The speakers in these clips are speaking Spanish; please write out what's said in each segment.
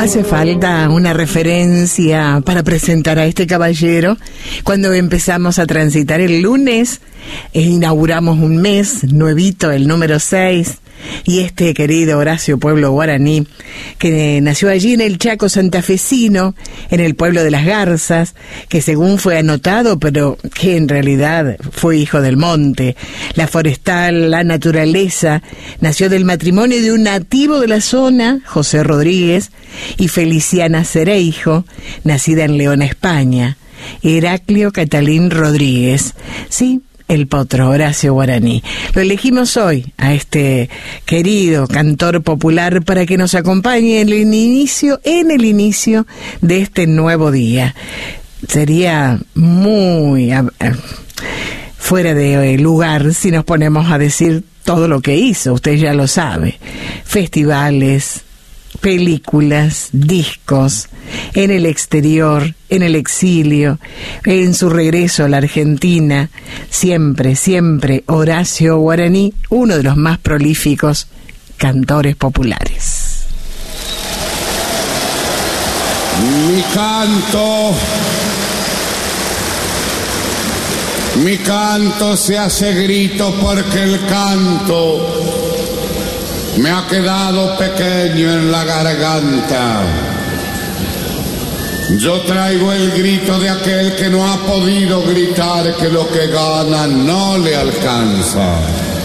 Hace falta una referencia para presentar a este caballero. Cuando empezamos a transitar el lunes, inauguramos un mes nuevito, el número 6, y este querido Horacio Pueblo Guaraní, que nació allí en el Chaco santafesino, en el pueblo de Las Garzas, que según fue anotado, pero que en realidad fue hijo del monte, la forestal, la naturaleza. Nació del matrimonio de un nativo de la zona, José Rodríguez, y Feliciana Cereijo, nacida en León, España. Heraclio Catalín Rodríguez, sí, el potro Horacio Guaraní. Lo elegimos hoy a este querido cantor popular para que nos acompañe en el inicio de este nuevo día. Sería muy fuera de lugar si nos ponemos a decir todo lo que hizo, usted ya lo sabe. Festivales, películas, discos, en el exterior, en el exilio, en su regreso a la Argentina, siempre, siempre Horacio Guaraní, uno de los más prolíficos cantores populares. Mi canto se hace grito porque el canto me ha quedado pequeño en la garganta. Yo traigo el grito de aquel que no ha podido gritar que lo que gana no le alcanza.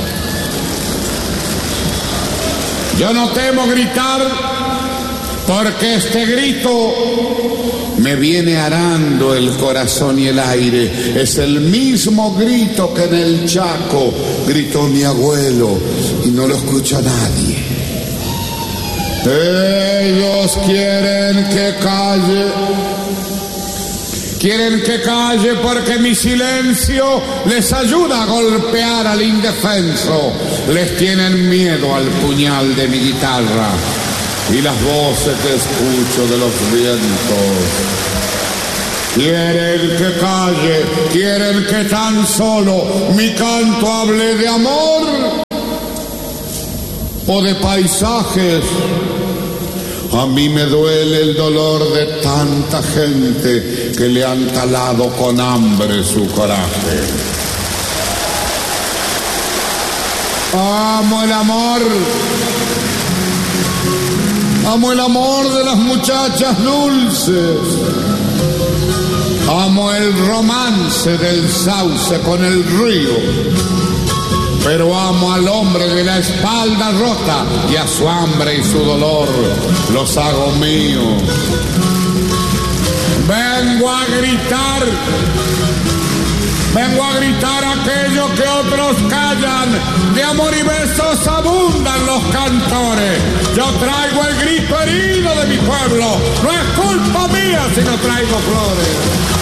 Yo no temo gritar porque este grito me viene arando el corazón y el aire. Es el mismo grito que en el Chaco gritó mi abuelo y no lo escucha nadie. Ellos quieren que calle porque mi silencio les ayuda a golpear al indefenso. Les tienen miedo al puñal de mi guitarra y las voces que escucho de los vientos. Quieren que calle, quieren que tan solo mi canto hable de amor o de paisajes. A mí me duele el dolor de tanta gente que le han talado con hambre su coraje. Amo el amor. Amo el amor de las muchachas dulces. Amo el romance del sauce con el río. Pero amo al hombre de la espalda rota y a su hambre y su dolor los hago míos. Vengo a gritar aquello que otros callan. De amor y besos abundan los cantores. Yo traigo el grito herido de mi pueblo. No es culpa mía si no traigo flores.